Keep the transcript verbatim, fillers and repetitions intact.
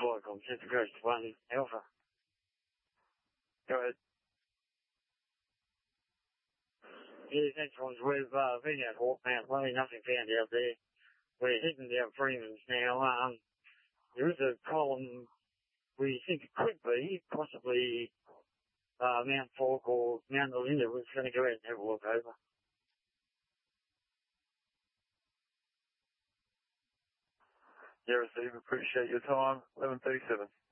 Qualcomm, Central Coast one Alpha. Go ahead. Yeah, next one's we've uh, been out Hawk Mount, bloody nothing found out there. We're heading down Freeman's now. Um, there is a column we think it could be, possibly uh, Mount Fork or Mount Melinda. We're going to go out and have a look over. Yeah, Steve, appreciate your time. eleven thirty-seven.